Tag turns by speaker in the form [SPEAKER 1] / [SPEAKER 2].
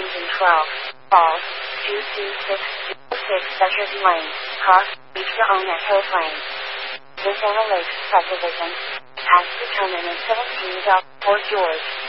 [SPEAKER 1] Falls, 22606 Treasure Lane, Cross, Beach to Own at Hills Lane. This Lakes subdivision has determined in 17 Fort George.